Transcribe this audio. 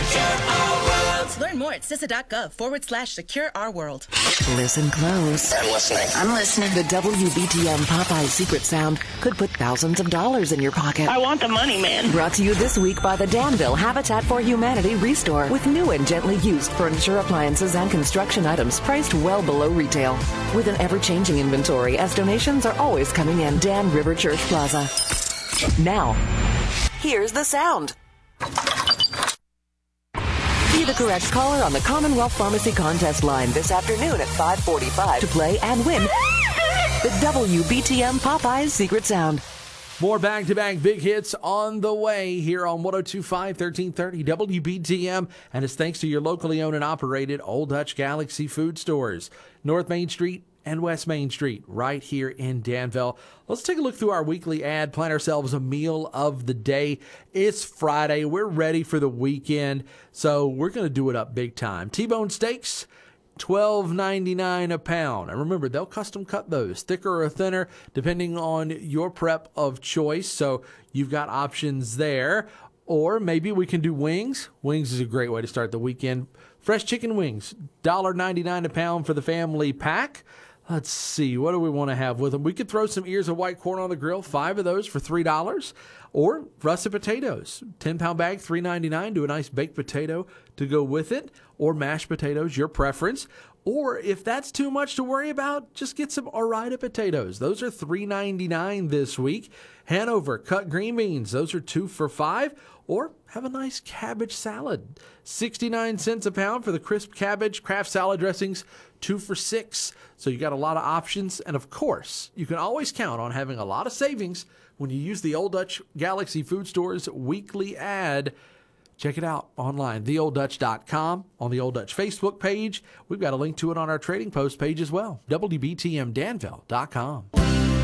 Learn more at CISA.gov/secure our world. Listen close. I'm listening. I'm listening. The WBTM Popeye secret sound could put thousands of dollars in your pocket. I want the money, man. Brought to you this week by the Danville Habitat for Humanity Restore, with new and gently used furniture, appliances, and construction items priced well below retail. With an ever-changing inventory, as donations are always coming in. Dan River Church Plaza. Now, here's the sound. Be the correct caller on the Commonwealth Pharmacy contest line this afternoon at 5:45 to play and win the WBTM Popeyes Secret Sound. More back-to-back big hits on the way here on 102.5, 1330 WBTM. And it's thanks to your locally owned and operated Old Dutch Galaxy Food Stores. North Main Street and West Main Street, right here in Danville. Let's take a look through our weekly ad, plan ourselves a meal of the day. It's Friday. We're ready for the weekend, so we're going to do it up big time. T-bone steaks, $12.99 a pound. And remember, they'll custom cut those, thicker or thinner, depending on your prep of choice. So you've got options there. Or maybe we can do wings. Wings is a great way to start the weekend. Fresh chicken wings, $1.99 a pound for the family pack. Let's see, what do we want to have with them? We could throw some ears of white corn on the grill, 5 of those for $3. Or russet potatoes, 10-pound bag, $3.99. Do a nice baked potato to go with it. Or mashed potatoes, your preference. Or if that's too much to worry about, just get some Ore-Ida potatoes. Those are $3.99 this week. Hanover cut green beans, those are 2 for $5. Or have a nice cabbage salad. 69 cents a pound for the crisp cabbage. Kraft salad dressings, 2 for $6. So you got a lot of options. And of course, you can always count on having a lot of savings when you use the Old Dutch Galaxy Food Store's weekly ad. Check it out online, theolddutch.com, on the Old Dutch Facebook page. We've got a link to it on our Trading Post page as well, WBTMDanville.com.